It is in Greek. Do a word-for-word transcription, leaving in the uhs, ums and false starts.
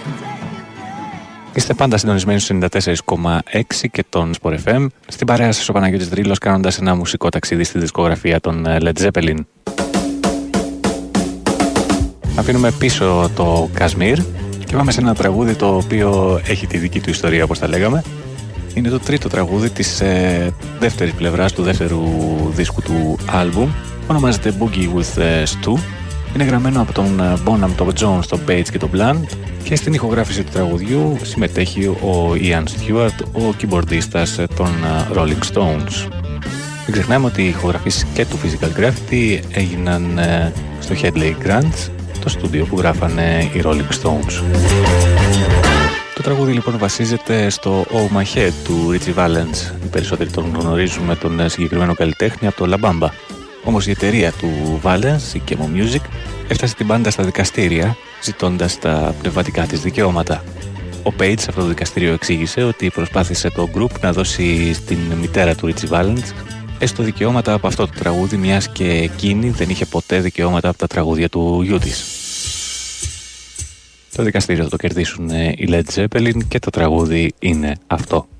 Είστε πάντα συντονισμένοι στους ενενήντα τέσσερα κόμμα έξι και τον Sport εφ εμ. Στην παρέα σας ο Παναγιώτης Δρύλος, κάνοντας ένα μουσικό ταξίδι στη δισκογραφία των Led Zeppelin. Αφήνουμε πίσω το Kashmir και πάμε σε ένα τραγούδι το οποίο έχει τη δική του ιστορία, όπως τα λέγαμε. Είναι το τρίτο τραγούδι της ε, δεύτερης πλευράς του δεύτερου δίσκου του άλμπουμ. Ονομάζεται Boogie with Stu. Είναι γραμμένο από τον Bonham, τον Jones, τον Page και τον Blunt και στην ηχογράφηση του τραγουδιού συμμετέχει ο Ian Stewart, ο κιμπορδίστας των Rolling Stones. Μην ξεχνάμε ότι οι ηχογραφήσεις και του Physical Graffiti έγιναν στο Headley Grange, το στούντιο που γράφανε οι Rolling Stones. Το τραγούδι λοιπόν βασίζεται στο Oh My Head του Richie Valens. Οι περισσότεροι τον γνωρίζουμε τον συγκεκριμένο καλλιτέχνη από το La Bamba. Όμως η εταιρεία του Valens, η Chemo Music, έφτασε την μπάντα στα δικαστήρια ζητώντας τα πνευματικά της δικαιώματα. Ο Page σε αυτό το δικαστήριο εξήγησε ότι προσπάθησε το group να δώσει στην μητέρα του Richie Valens έστω δικαιώματα από αυτό το τραγούδι, μιας και εκείνη δεν είχε ποτέ δικαιώματα από τα τραγούδια του γιού της. Το δικαστήριο θα το κερδίσουν οι Led Zeppelin και το τραγούδι είναι αυτό.